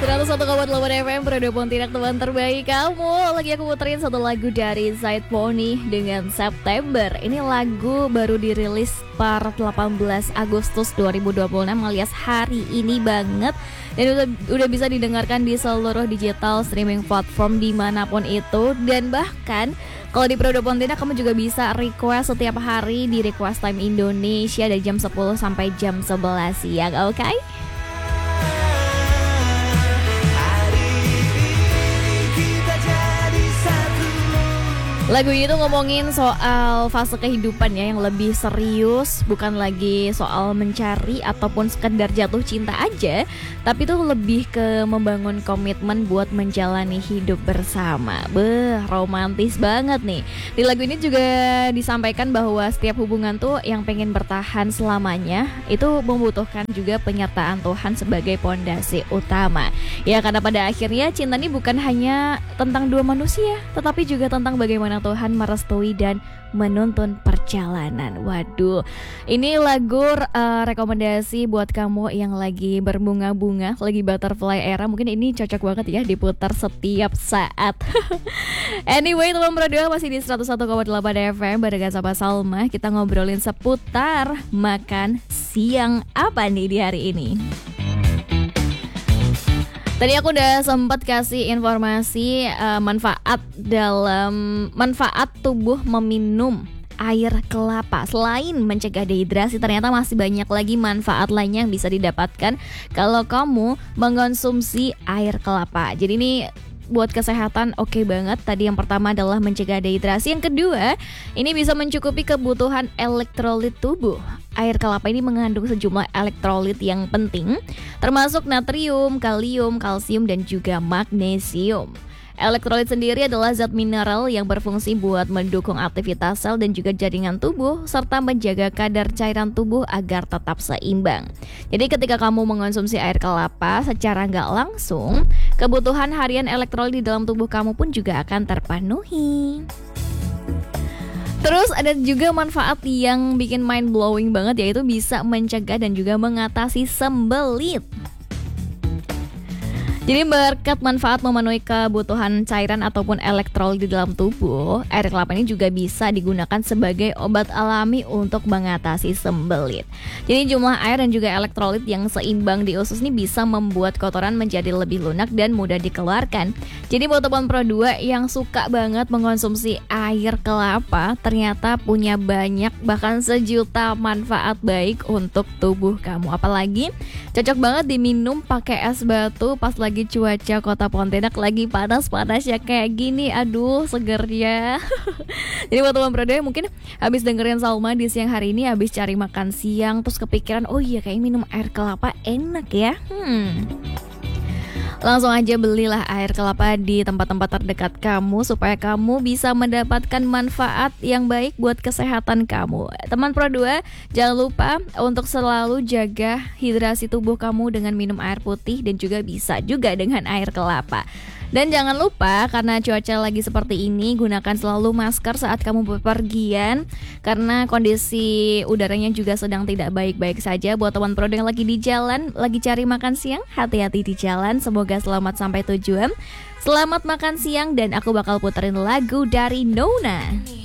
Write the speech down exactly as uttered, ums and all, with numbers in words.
seratus satu koma delapan F M Pro Pontianak, teman terbaik kamu. Lagi aku muterin satu lagu dari Zaid Pony dengan September. Ini lagu baru dirilis per delapan belas Agustus dua ribu dua puluh enam alias hari ini banget. Dan udah, udah bisa didengarkan di seluruh digital streaming platform dimanapun itu. Dan bahkan kalau di Pro Pontianak kamu juga bisa request setiap hari di Request Time Indonesia dari jam sepuluh sampai jam sebelas siang, oke? Okay? Lagu ini tuh ngomongin soal fase kehidupan ya, yang lebih serius, bukan lagi soal mencari ataupun sekedar jatuh cinta aja, tapi tuh lebih ke membangun komitmen buat menjalani hidup bersama. Beh, romantis banget nih. Di lagu ini juga disampaikan bahwa setiap hubungan tuh yang pengen bertahan selamanya itu membutuhkan juga penyertaan Tuhan sebagai pondasi utama. Ya, karena pada akhirnya cinta ini bukan hanya tentang dua manusia, tetapi juga tentang bagaimana Tuhan merestui dan menuntun perjalanan. Waduh, ini lagu uh, rekomendasi buat kamu yang lagi berbunga-bunga, lagi butterfly era. Mungkin ini cocok banget ya diputar setiap saat. Anyway, teman berdua masih di seratus satu koma delapan F M barengan sama Salma. Kita ngobrolin seputar makan siang apa nih di hari ini. Tadi aku udah sempat kasih informasi uh, manfaat dalam manfaat tubuh meminum air kelapa. Selain mencegah dehidrasi, ternyata masih banyak lagi manfaat lainnya yang bisa didapatkan kalau kamu mengkonsumsi air kelapa. Jadi ini buat kesehatan oke okay banget. Tadi yang pertama adalah mencegah dehidrasi. Yang kedua, ini bisa mencukupi kebutuhan elektrolit tubuh. Air kelapa ini mengandung sejumlah elektrolit yang penting, termasuk natrium, kalium, kalsium, dan juga magnesium. Elektrolit sendiri adalah zat mineral yang berfungsi buat mendukung aktivitas sel dan juga jaringan tubuh, serta menjaga kadar cairan tubuh agar tetap seimbang. Jadi ketika kamu mengonsumsi air kelapa secara nggak langsung, kebutuhan harian elektrolit di dalam tubuh kamu pun juga akan terpenuhi. Terus ada juga manfaat yang bikin mind blowing banget, yaitu bisa mencegah dan juga mengatasi sembelit. Jadi berkat manfaat memenuhi kebutuhan cairan ataupun elektrolit di dalam tubuh, air kelapa ini juga bisa digunakan sebagai obat alami untuk mengatasi sembelit. Jadi jumlah air dan juga elektrolit yang seimbang di usus ini bisa membuat kotoran menjadi lebih lunak dan mudah dikeluarkan. Jadi buat teman Pro dua yang suka banget mengkonsumsi air kelapa, ternyata punya banyak, bahkan sejuta manfaat baik untuk tubuh kamu. Apalagi cocok banget diminum pakai es batu pas lagi cuaca Kota Pontianak lagi panas-panas ya kayak gini. Aduh, segernya. Jadi buat teman Pro dua mungkin habis dengerin Salma di siang hari ini, habis cari makan siang, terus kepikiran, oh iya kayak minum air kelapa enak ya. Hmm Langsung aja belilah air kelapa di tempat-tempat terdekat kamu supaya kamu bisa mendapatkan manfaat yang baik buat kesehatan kamu. Teman Pro dua, jangan lupa untuk selalu jaga hidrasi tubuh kamu dengan minum air putih dan juga bisa juga dengan air kelapa. Dan jangan lupa, karena cuaca lagi seperti ini, gunakan selalu masker saat kamu bepergian, karena kondisi udaranya juga sedang tidak baik-baik saja. Buat teman Pro yang lagi di jalan, lagi cari makan siang, hati-hati di jalan. Semoga selamat sampai tujuan. Selamat makan siang, dan aku bakal puterin lagu dari Nona.